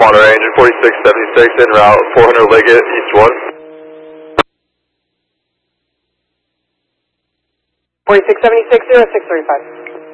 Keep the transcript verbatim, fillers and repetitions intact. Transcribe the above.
Monterey, engine forty-six seventy-six, en route, four hundred Liggett, east one. forty-six seventy-six, zero six three five.